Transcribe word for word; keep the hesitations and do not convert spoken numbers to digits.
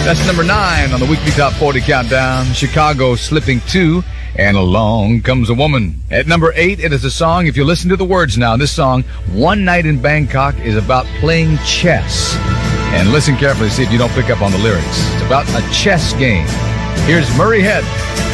That's number nine on the weekly top forty countdown. Chicago slipping two, and Along Comes a Woman. At number eight, it is a song, if you listen to the words now, this song, One Night in Bangkok, is about playing chess. And listen carefully to see if you don't pick up on the lyrics. It's about a chess game. Here's Murray Head.